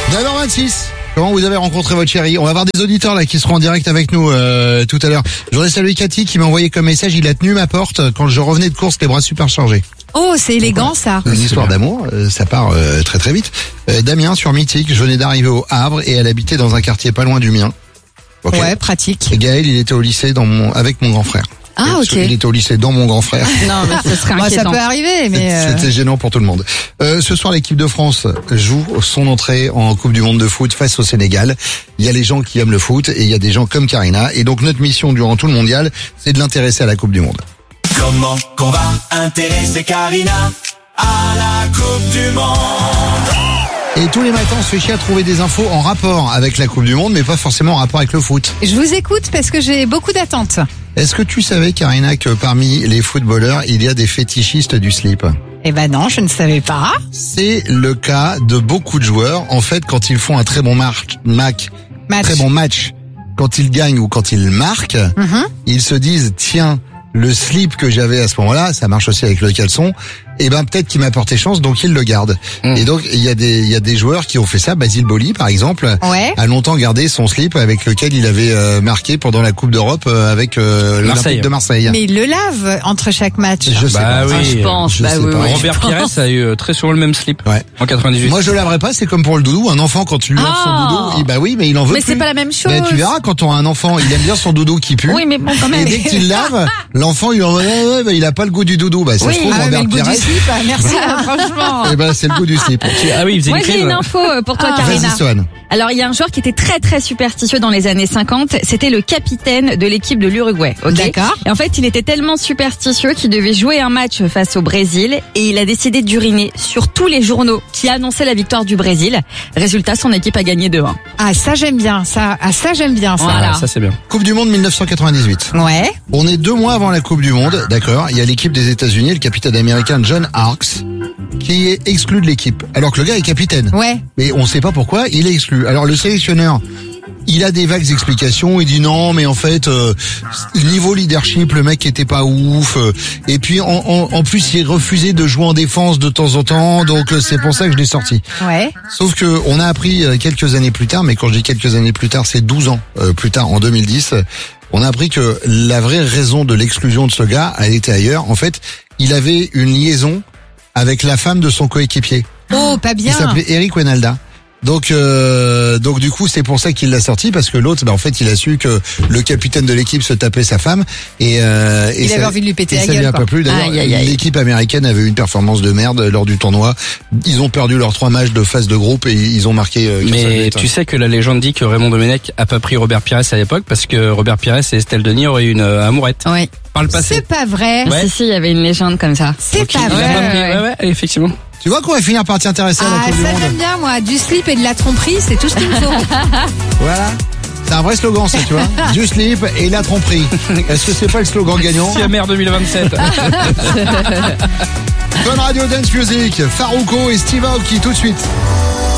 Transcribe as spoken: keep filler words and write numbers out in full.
neuf heures vingt-six. Comment vous avez rencontré votre chérie? On va avoir des auditeurs là qui seront en direct avec nous euh, tout à l'heure. Je voudrais saluer Cathy qui m'a envoyé comme message, il a tenu ma porte quand je revenais de course, les bras super chargés. Oh, c'est élégant ça. Une histoire d'amour, euh, ça part euh, très très vite. Euh, Damien sur Mythique, je venais d'arriver au Havre et elle habitait dans un quartier pas loin du mien. Okay. Ouais, pratique. Et Gaël, il était au lycée dans mon, avec mon grand frère. Ah, ok. Il était au lycée dans mon grand frère. Non, mais ce serait Moi, inquiétant. ça peut arriver, mais... euh, C'était gênant pour tout le monde. Euh, ce soir, l'équipe de France joue son entrée en Coupe du Monde de foot face au Sénégal. Il y a les gens qui aiment le foot et il y a des gens comme Karina. Et donc, notre mission durant tout le mondial, c'est de l'intéresser à la Coupe du Monde. Comment qu'on va intéresser Karina à la Coupe du Monde? Et tous les matins, on se fait chier à trouver des infos en rapport avec la Coupe du Monde, mais pas forcément en rapport avec le foot. Je vous écoute parce que j'ai beaucoup d'attentes. Est-ce que tu savais, Karina, que parmi les footballeurs, il y a des fétichistes du slip? Eh ben non, je ne savais pas. C'est le cas de beaucoup de joueurs. En fait, quand ils font un très bon marche, mac, Match. très bon match, quand ils gagnent ou quand ils marquent, Mhm. ils se disent, tiens, le slip que j'avais à ce moment-là, ça marche aussi avec le caleçon, et ben peut-être qu'il m'a porté chance, donc ils le gardent. Mmh. Et donc il y a des il y a des joueurs qui ont fait ça. Basile Boli, par exemple, Ouais. a longtemps gardé son slip avec lequel il avait euh, marqué pendant la Coupe d'Europe euh, avec euh, Marseille. l'Olympique de Marseille. Mais il le lave entre chaque match. Je sais Bah pas. oui. Ah, je pense, Je bah sais oui, pas. oui. Robert Pires a eu euh, très souvent le même slip. Ouais. En quatre-vingt-dix-huit. Moi je laverai pas, c'est comme pour le doudou. Un enfant quand tu lui laves Ah. son doudou, il, bah oui, mais il en veut Mais plus. c'est pas la même chose. Mais tu verras quand on a un enfant, il aime bien son doudou qui pue. Oui, mais bon, quand Et même. dès que tu le laves, l'enfant il en ouais, ouais, bah, il a pas le goût du doudou. Bah ça Oui. se trouve Ah, mais Robert le goût Pires. du slip, ah, merci, franchement. Et ben c'est le goût du slip. Ah oui, il faisait Moi, une j'ai crime. une info euh, pour toi, Ah. Karina. Vas-y Swan. Alors, il y a un joueur qui était très très superstitieux dans les années cinquante. C'était le capitaine de l'équipe de l'Uruguay. ok D'accord. Et en fait, il était tellement superstitieux qu'il devait jouer un match face au Brésil et il a décidé d'uriner sur tous les journaux qui annonçaient la victoire du Brésil. Résultat, son équipe a gagné deux un. Ah, ça j'aime bien, ça. Ah, ça j'aime bien, ça. Voilà. Ah, ça c'est bien. Coupe du Monde mille neuf cent quatre-vingt-dix-huit. Ouais. On est deux mois avant la Coupe du Monde, d'accord. Il y a l'équipe des États-Unis, le capitaine américain John Harkes, qui est exclu de l'équipe. Alors que le gars est capitaine. Ouais. Mais on sait pas pourquoi, il est exclu. Alors le sélectionneur, il a des vagues explications, il dit non mais en fait euh, niveau leadership le mec était pas ouf euh, et puis en, en, en plus il refusait de jouer en défense de temps en temps, donc euh, c'est pour ça que je l'ai sorti. Ouais. Sauf que on a appris euh, quelques années plus tard, mais quand je dis quelques années plus tard, c'est douze ans euh, plus tard, en deux mille dix, euh, on a appris que la vraie raison de l'exclusion de ce gars, elle était ailleurs. En fait, il avait une liaison avec la femme de son coéquipier. Oh, pas Il bien. s'appelait Eric Wenalda. Donc, euh, donc du coup, c'est pour ça qu'il l'a sorti, parce que l'autre, bah, en fait, il a su que le capitaine de l'équipe se tapait sa femme et, euh, et Il ça, avait envie de lui péter et la ça lui gueule, a quoi. pas plu. D'ailleurs, Aïe, aïe, aïe. l'équipe américaine avait eu une performance de merde lors du tournoi. Ils ont perdu leurs trois matchs de phase de groupe et ils ont marqué. Euh, qu'un seul Mais but. tu sais que la légende dit que Raymond Domenech a pas pris Robert Pires à l'époque parce que Robert Pires et Estelle Denis auraient eu une euh, amourette Oui. par le passé. C'est pas vrai. Ouais. Si, si, il y avait une légende comme ça. C'est Donc, pas il a vrai. pas pris- ouais. ouais, ouais, effectivement. Tu vois qu'on va finir par t'y intéresser à la Ah, Coupe du ça Monde. j'aime bien, moi. Du slip et de la tromperie, c'est tout ce qu'il me faut. Voilà. C'est un vrai slogan, ça, tu vois. Du slip et la tromperie. Est-ce que c'est pas le slogan gagnant? Si mère deux mille vingt-sept. Fun Radio Dance Music, Farouko et Steve Aoki tout de suite.